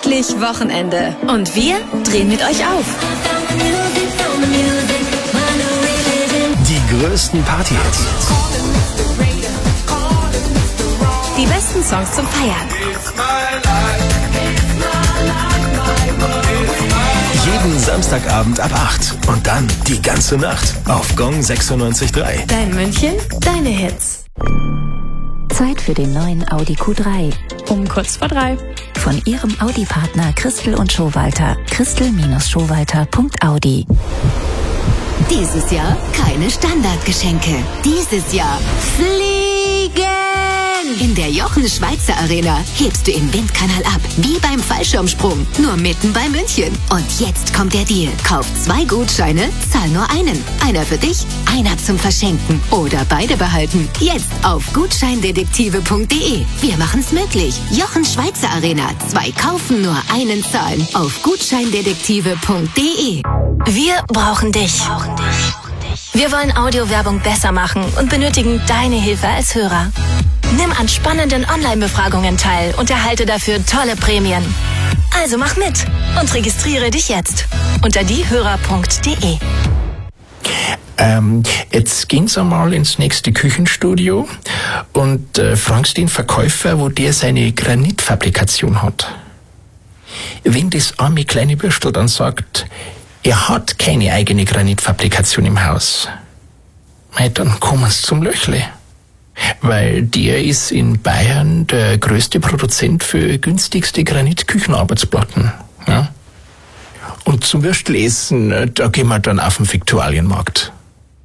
endlich Wochenende. Und wir drehen mit euch auf. Die größten Partyhits. Die besten Songs zum Feiern. Jeden Samstagabend ab 8 und dann die ganze Nacht auf Gong 96.3. Dein München, deine Hits. Zeit für den neuen Audi Q3. Um kurz vor 3. Von Ihrem Audi-Partner Christel und Schowalter. Christel-Schowalter.audi. Dieses Jahr keine Standardgeschenke. Dieses Jahr fliegen! In der Jochen Schweizer Arena hebst du im Windkanal ab, wie beim Fallschirmsprung, nur mitten bei München. Und jetzt kommt der Deal. Kauf 2 Gutscheine, zahl nur einen. Einer für dich, einer zum Verschenken. Oder beide behalten. Jetzt auf gutscheindetektive.de. Wir machen's möglich. Jochen Schweizer Arena. 2 kaufen, nur einen zahlen. Auf gutscheindetektive.de. Wir brauchen dich. Wir wollen Audiowerbung besser machen und benötigen deine Hilfe als Hörer. Nimm an spannenden Online-Befragungen teil und erhalte dafür tolle Prämien. Also mach mit und registriere dich jetzt unter diehörer.de. Jetzt gehen Sie mal ins nächste Küchenstudio und fragst den Verkäufer, wo der seine Granitfabrikation hat. Wenn das arme kleine Bürstel dann sagt, er hat keine eigene Granitfabrikation im Haus, dann kommen Sie zum Löchle. Weil der ist in Bayern der größte Produzent für günstigste Granitküchenarbeitsplatten. Ja? Und zum Würstelessen, da gehen wir dann auf den Viktualienmarkt.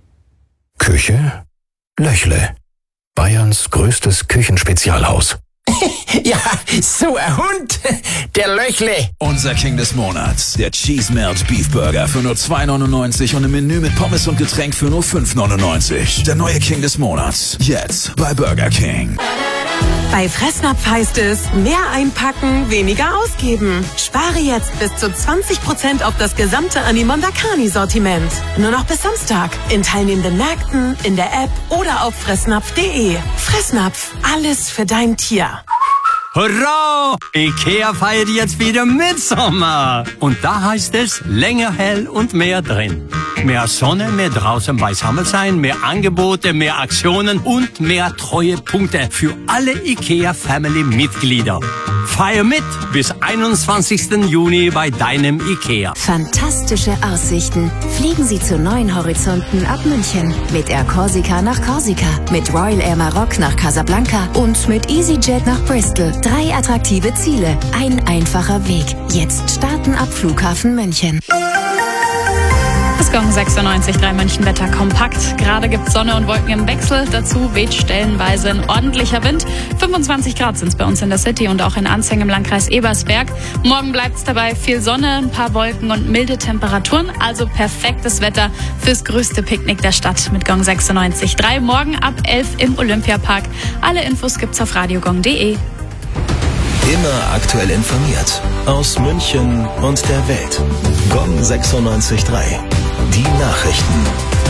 Küche? Löchle. Bayerns größtes Küchenspezialhaus. Ja, so ein Hund, der Löchle. Unser King des Monats, der Cheese Melt Beef Burger für nur 2,99 und ein Menü mit Pommes und Getränk für nur 5,99. Der neue King des Monats, jetzt bei Burger King. Bei Fressnapf heißt es, mehr einpacken, weniger ausgeben. Spare jetzt bis zu 20% auf das gesamte Animondakani-Sortiment. Nur noch bis Samstag. In teilnehmenden Märkten, in der App oder auf fressnapf.de. Fressnapf, alles für dein Tier. Hurra! Ikea feiert jetzt wieder Mitsommer. Und da heißt es länger hell und mehr drin. Mehr Sonne, mehr draußen beisammen sein, mehr Angebote, mehr Aktionen und mehr Treuepunkte für alle Ikea-Family-Mitglieder. Feier mit bis 21. Juni bei deinem Ikea. Fantastische Aussichten. Fliegen Sie zu neuen Horizonten ab München. Mit Air Corsica nach Korsika, mit Royal Air Maroc nach Casablanca und mit EasyJet nach Bristol. 3 attraktive Ziele, ein einfacher Weg. Jetzt starten ab Flughafen München. Das Gong 96.3 München-Wetter kompakt. Gerade gibt Sonne und Wolken im Wechsel. Dazu weht stellenweise ein ordentlicher Wind. 25 Grad sind es bei uns in der City und auch in Anzeng im Landkreis Ebersberg. Morgen bleibt es dabei viel Sonne, ein paar Wolken und milde Temperaturen. Also perfektes Wetter fürs größte Picknick der Stadt mit Gong 96.3. Morgen ab 11 im Olympiapark. Alle Infos gibt's auf radiogong.de. Immer aktuell informiert. Aus München und der Welt. Gong 96.3. Die Nachrichten.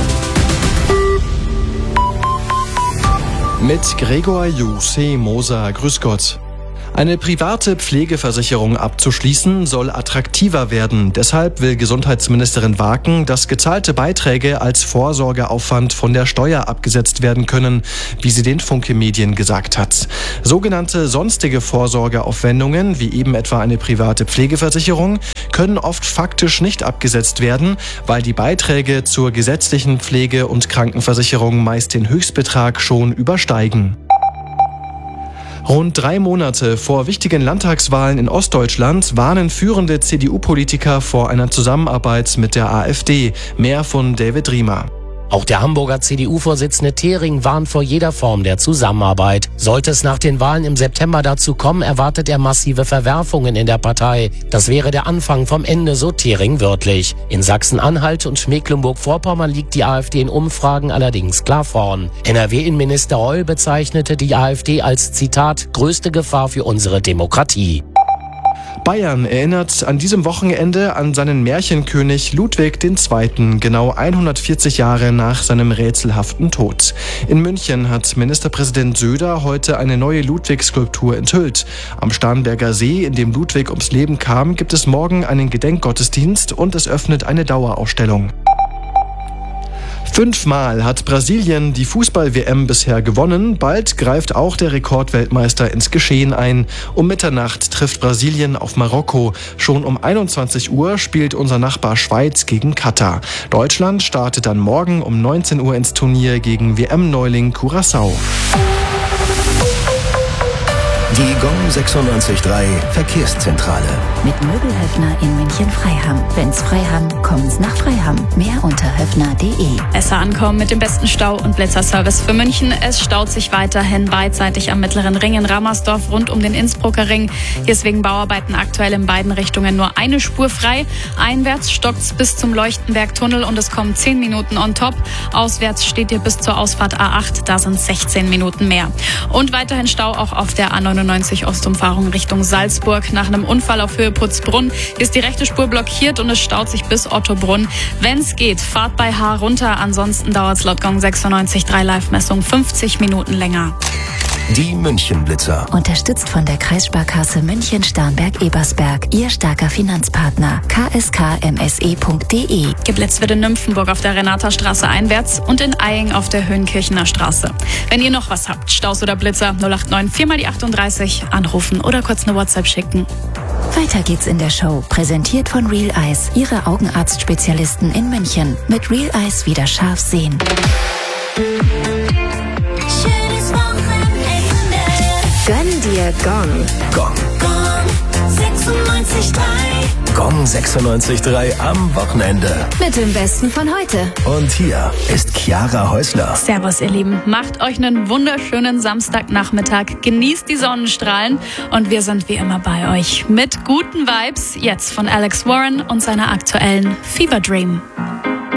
Mit Gregor Jose Moser. Grüß Gott. Eine private Pflegeversicherung abzuschließen soll attraktiver werden. Deshalb will Gesundheitsministerin Waken, dass gezahlte Beiträge als Vorsorgeaufwand von der Steuer abgesetzt werden können, wie sie den Funke Medien gesagt hat. Sogenannte sonstige Vorsorgeaufwendungen, wie eben etwa eine private Pflegeversicherung, können oft faktisch nicht abgesetzt werden, weil die Beiträge zur gesetzlichen Pflege- und Krankenversicherung meist den Höchstbetrag schon übersteigen. Rund 3 Monate vor wichtigen Landtagswahlen in Ostdeutschland warnen führende CDU-Politiker vor einer Zusammenarbeit mit der AfD. Mehr von David Riemer. Auch der Hamburger CDU-Vorsitzende Thering warnt vor jeder Form der Zusammenarbeit. Sollte es nach den Wahlen im September dazu kommen, erwartet er massive Verwerfungen in der Partei. Das wäre der Anfang vom Ende, so Thering wörtlich. In Sachsen-Anhalt und Mecklenburg-Vorpommern liegt die AfD in Umfragen allerdings klar vorn. NRW-Innenminister Reul bezeichnete die AfD als, Zitat, größte Gefahr für unsere Demokratie. Bayern erinnert an diesem Wochenende an seinen Märchenkönig Ludwig II., genau 140 Jahre nach seinem rätselhaften Tod. In München hat Ministerpräsident Söder heute eine neue Ludwig-Skulptur enthüllt. Am Starnberger See, in dem Ludwig ums Leben kam, gibt es morgen einen Gedenkgottesdienst und es öffnet eine Dauerausstellung. 5-mal hat Brasilien die Fußball-WM bisher gewonnen. Bald greift auch der Rekordweltmeister ins Geschehen ein. Um Mitternacht trifft Brasilien auf Marokko. Schon um 21 Uhr spielt unser Nachbar Schweiz gegen Katar. Deutschland startet dann morgen um 19 Uhr ins Turnier gegen WM-Neuling Curaçao. Die GONG 96.3 Verkehrszentrale. Mit Möbelhöfner in München-Freiham. Wenn's Freiham, kommen's nach Freiham. Mehr unter höfner.de. Besser ankommen mit dem besten Stau- und Blitzerservice für München. Es staut sich weiterhin beidseitig am Mittleren Ring in Rammersdorf rund um den Innsbrucker Ring. Hier ist wegen Bauarbeiten aktuell in beiden Richtungen nur eine Spur frei. Einwärts stockt's bis zum Leuchtenberg-Tunnel und es kommen 10 Minuten on top. Auswärts steht ihr bis zur Ausfahrt A8, da sind 16 Minuten mehr. Und weiterhin Stau auch auf der A99 Ostumfahrung Richtung Salzburg. Nach einem Unfall auf Höhe Putzbrunn ist die rechte Spur blockiert und es staut sich bis Ottobrunn. Wenn's geht, fahrt bei H runter. Ansonsten dauert's laut GONG 96.3 Live-Messung 50 Minuten länger. Die München-Blitzer. Unterstützt von der Kreissparkasse München-Starnberg-Ebersberg. Ihr starker Finanzpartner. kskmse.de. Geblitzt wird in Nymphenburg auf der Renatastraße einwärts und in Eying auf der Höhenkirchener Straße. Wenn ihr noch was habt, Staus oder Blitzer, 089 4x38 anrufen oder kurz eine WhatsApp schicken. Weiter geht's in der Show. Präsentiert von Real Eyes. Ihre Augenarztspezialisten in München. Mit Real Eyes wieder scharf sehen. Schönes Wochenende. Gönn dir GONG. GONG. GONG 96.3. GONG 96.3 am Wochenende. Mit dem Besten von heute. Und hier ist Chiara Häusler. Servus, ihr Lieben. Macht euch einen wunderschönen Samstagnachmittag. Genießt die Sonnenstrahlen. Und wir sind wie immer bei euch mit guten Vibes. Jetzt von Alex Warren und seiner aktuellen Fever Dream.